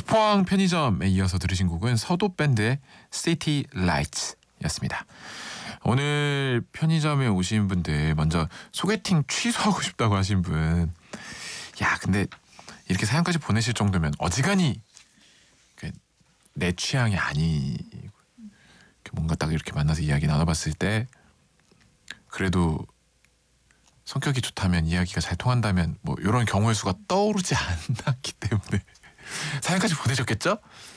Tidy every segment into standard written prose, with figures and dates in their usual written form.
포항 편의점에 이어서 들으신 곡은 서도 밴드의 City Lights였습니다. 오늘 편의점에 오신 분들 먼저 소개팅 취소하고 싶다고 하신 분, 야 근데 이렇게 사연까지 보내실 정도면 어지간히 내 취향이 아니, 뭔가 딱 이렇게 만나서 이야기 나눠봤을 때 그래도 성격이 좋다면, 이야기가 잘 통한다면 뭐 이런 경우의 수가 떠오르지 않았기 때문에 사연까지 보내셨겠죠?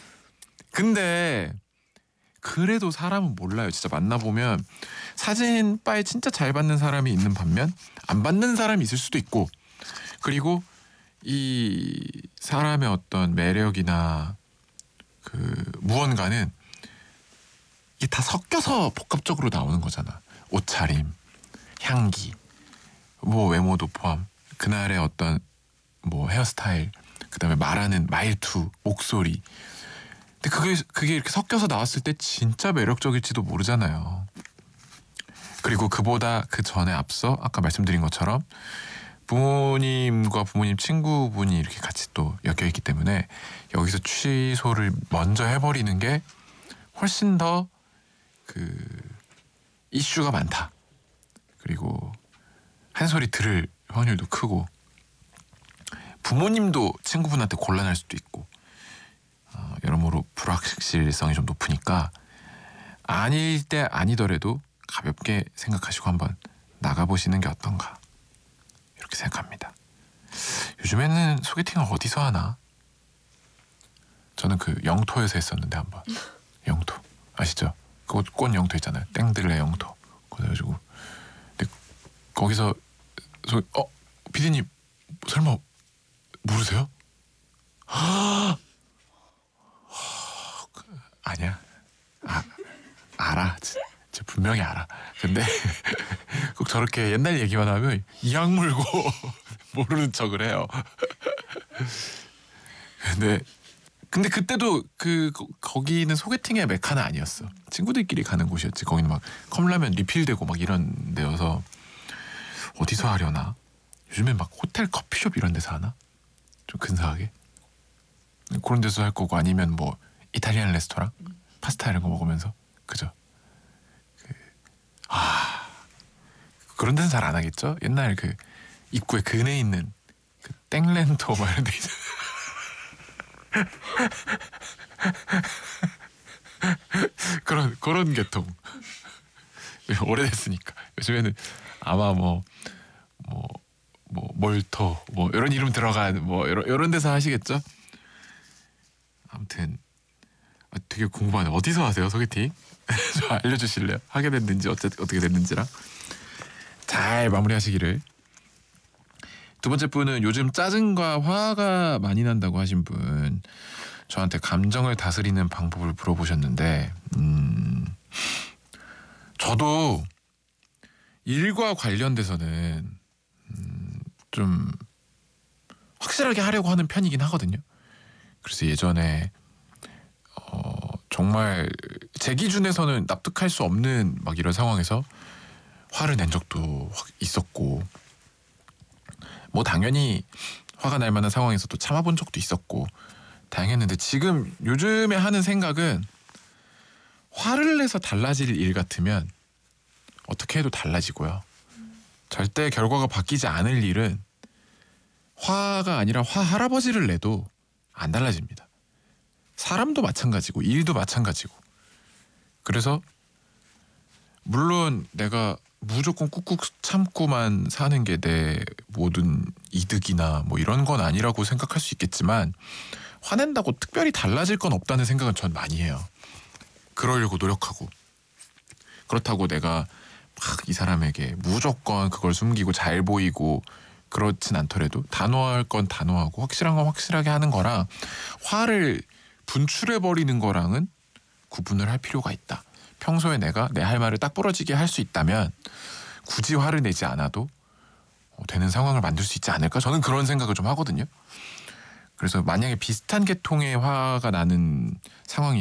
근데 그래도 사람은 몰라요. 진짜 만나보면 사진바에 진짜 잘 받는 사람이 있는 반면 안 받는 사람이 있을 수도 있고, 그리고 이 사람의 어떤 매력이나 그 무언가는 이게 다 섞여서 복합적으로 나오는 거잖아. 옷차림, 향기, 뭐 외모도 포함, 그날의 어떤 뭐 헤어스타일, 그다음에 말하는 말투, 목소리. 근데 그게 이렇게 섞여서 나왔을 때 진짜 매력적일지도 모르잖아요. 그리고 그보다 그 전에 앞서 아까 말씀드린 것처럼 부모님과 부모님 친구분이 이렇게 같이 또 엮여 있기 때문에 여기서 취소를 먼저 해버리는 게 훨씬 더 그 이슈가 많다. 그리고 한 소리 들을 확률도 크고, 부모님도 친구분한테 곤란할 수도 있고, 여러모로 불확실성이 좀 높으니까 아닐 때 아니더라도 가볍게 생각하시고 한번 나가보시는 게 어떤가, 이렇게 생각합니다. 요즘에는 소개팅을 어디서 하나? 저는 그 영토에서 했었는데 한번. 영토 아시죠? 꽃 영토 있잖아요. 땡들레 영토. 그래가지고 근데 거기서 피디님 설마 모르세요? 아니야. 알아. 진짜 분명히 알아. 근데 꼭 저렇게 옛날 얘기만 하면 이악 물고 모르는 척을 해요. 근데 그때도 거기는 소개팅의 메카는 아니었어. 친구들끼리 가는 곳이었지. 거기는 막 컵라면 리필되고 막 이런 데여서 어디서 하려나? 요즘엔 막 호텔 커피숍 이런 데서 하나? 좀 근사하게? 그런 데서 할 거고, 아니면 뭐 이탈리안 레스토랑? 파스타 이런 거 먹으면서. 그죠? 그런 데는 잘 안 하겠죠? 옛날 그 입구에 근에 있는 그 땡렌토 막 이런 데 있잖아. 그런 계통. 오래됐으니까. 요즘에는 아마 몰토 뭐 이런 이름 들어간 뭐 이런 데서 하시겠죠? 아무튼 되게 궁금하네. 어디서 하세요, 소개팅? 좀 알려주실래요? 하게 됐는지 어떻게 됐는지랑. 잘 마무리하시기를. 두 번째 분은 요즘 짜증과 화가 많이 난다고 하신 분, 저한테 감정을 다스리는 방법을 물어보셨는데, 저도 일과 관련돼서는 좀 확실하게 하려고 하는 편이긴 하거든요. 그래서 예전에 정말 제 기준에서는 납득할 수 없는 막 이런 상황에서 화를 낸 적도 있었고, 뭐 당연히 화가 날 만한 상황에서 또 참아본 적도 있었고 다양했는데, 지금 요즘에 하는 생각은 화를 내서 달라질 일 같으면 어떻게 해도 달라지고요. 절대 결과가 바뀌지 않을 일은 화가 아니라 화 할아버지를 내도 안 달라집니다. 사람도 마찬가지고 일도 마찬가지고. 그래서 물론 내가 무조건 꾹꾹 참고만 사는 게 내 모든 이득이나 뭐 이런 건 아니라고 생각할 수 있겠지만, 화낸다고 특별히 달라질 건 없다는 생각은 전 많이 해요. 그러려고 노력하고, 그렇다고 내가 막 이 사람에게 무조건 그걸 숨기고 잘 보이고 그렇진 않더라도 단호할 건 단호하고 확실한 건 확실하게 하는 거랑 화를 분출해버리는 거랑은 구분을 할 필요가 있다. 평소에 내가 내 할 말을 딱 부러지게 할 수 있다면 굳이 화를 내지 않아도 되는 상황을 만들 수 있지 않을까? 저는 그런 생각을 좀 하거든요. 그래서 만약에 비슷한 계통의 화가 나는 상황이